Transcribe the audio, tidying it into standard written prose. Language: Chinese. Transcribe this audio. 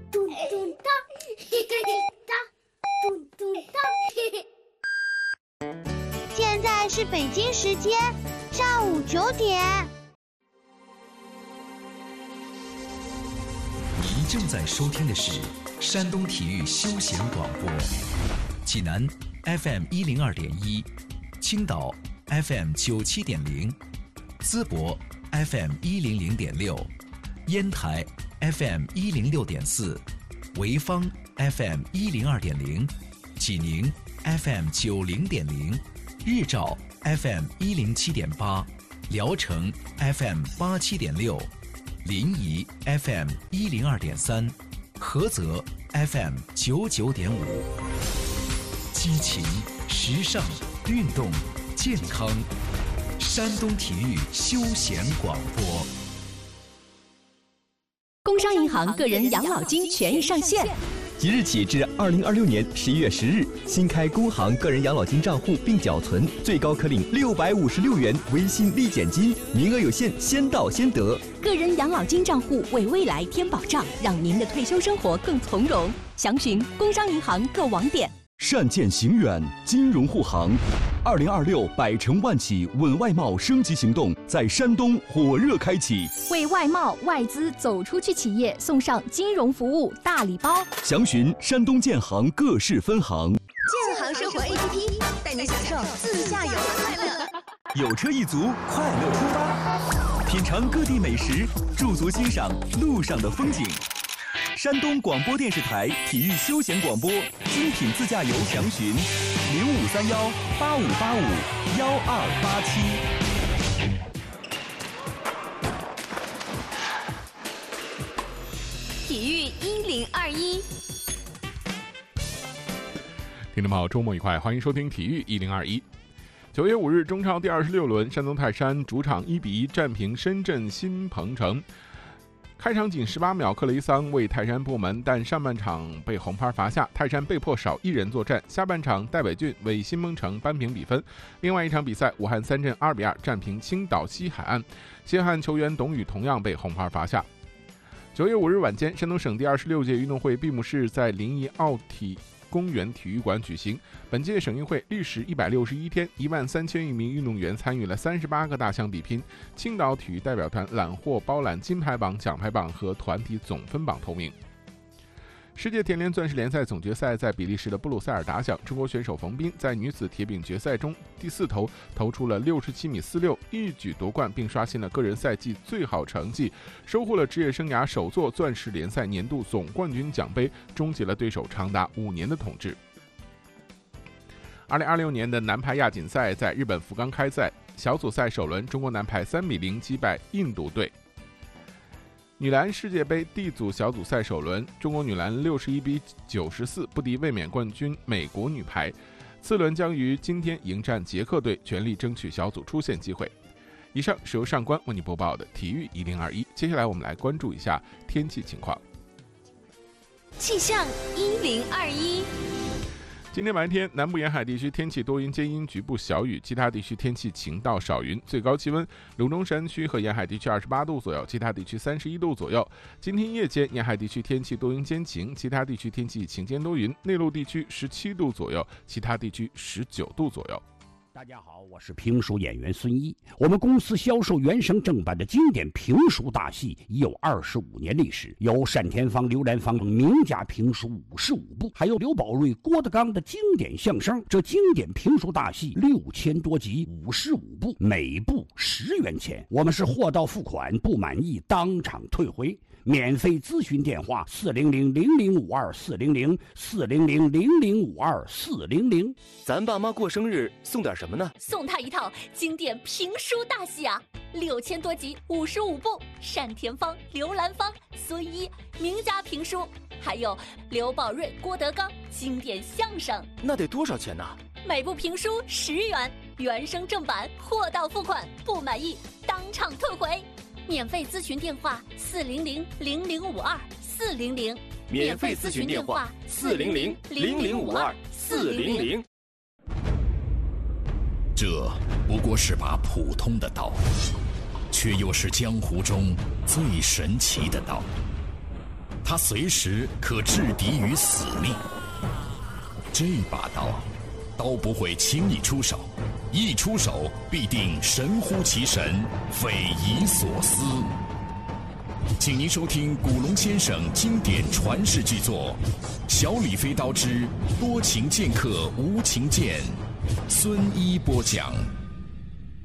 咚咚哒，哒咚咚哒。 现在是北京时间上午9点。 您正在收听的是山东体育休闲广播，济南 FM 102.1，青岛 FM 97.0，淄博 FM 100.6，烟台 FM 106.4，潍坊 FM 102.0，济宁 FM 90.0，日照 FM 107.8，聊城 FM 87.6，临沂 FM 102.3，菏泽 FM 99.5。激情、时尚、运动、健康，山东体育休闲广播。 工商银行个人养老金权益上线。 即日起至2026年11月10日，新开工行个人养老金账户并缴存，最高可领656元微信立减金，名额有限，先到先得。 个人养老金账户为未来添保障，让您的退休生活更从容。详询工商银行各网点。 善见行远，金融护航。2026百城万企稳外贸升级行动在山东火热开启， 为外贸外资走出去企业送上金融服务大礼包。 详询山东建行各市分行。 建行生活 APP 带你享受自驾游的快乐。 有车一族，快乐出发，品尝各地美食，驻足欣赏路上的风景。山东广播电视台体育休闲广播精品自驾游详询053185851287。 体育1021， 听众朋友，周末愉快，欢迎收听体育1021。9月5日，中超第26轮，山东泰山主场1-1战平深圳新鹏城。开场仅18秒，克雷桑为泰山破门，但上半场被红牌罚下，泰山被迫少1人作战。下半场，戴伟俊为新鹏城扳平比分。另外一场比赛，武汉3镇2-2战平青岛西海岸，西汉球员董宇同样被红牌罚下。9月5日晚间，山东省第26届运动会闭幕式在临沂奥体公园体育馆举行。本届省运会历时161天，13000余名运动员参与了38个大项比拼。青岛体育代表团揽获包揽金牌榜、奖牌榜和团体总分榜头名。世界田联钻石联赛总决赛在比利时的布鲁塞尔打响，中国选手冯彬在女子铁饼决赛中第4投投出了67.46米，一举夺冠，并刷新了个人赛季最好成绩，收获了职业生涯首座钻石联赛年度总冠军奖杯，终结了对手长达5年的统治。2026年的男排亚锦赛在日本福冈开赛，小组赛首轮，中国男排3-0击败印度队。女篮世界杯 D 组小组赛首轮，中国女篮61-94不敌卫冕冠军美国女排，次轮将于今天迎战捷克队，全力争取小组出线机会。以上是由上官为你播报的体育1021，接下来我们来关注一下天气情况。 气象1021。 今天白天，南部沿海地区天气多云间阴，局部小雨，其他地区天气晴到少云，最高气温鲁中山区和沿海地区28度左右，其他地区31度左右。今天夜间，沿海地区天气多云间晴，其他地区天气晴间多云，内陆地区17度左右，其他地区19度左右。 大家好，我是评书演员孙一。我们公司销售原声正版的经典评书大戏已有25年历史，有单田芳、刘兰芳名家评书55部，还有刘宝瑞、郭德纲的经典相声。这经典评书大戏6000多集，55部，每部10元钱。我们是货到付款，不满意当场退回。免费咨询电话400-0052-400，400-0052-400。 咱爸妈过生日送点什么呢？ 送他一套经典评书大戏啊，6000多集，55部，单田芳、刘兰芳、孙一名家评书，还有刘宝瑞、郭德纲经典相声。 那得多少钱呢？ 每部评书10元，原声正版，货到付款，不满意当场退回。免费咨询电话400-0052-400， 免费咨询电话400-0052-400。 这不过是把普通的道，却又是江湖中最神奇的道。 它随时可置敌于死地。这把刀，刀不会轻易出手，一出手必定神乎其神，匪夷所思。请您收听古龙先生经典传世巨作《小李飞刀之多情剑客无情剑》，孙一播讲。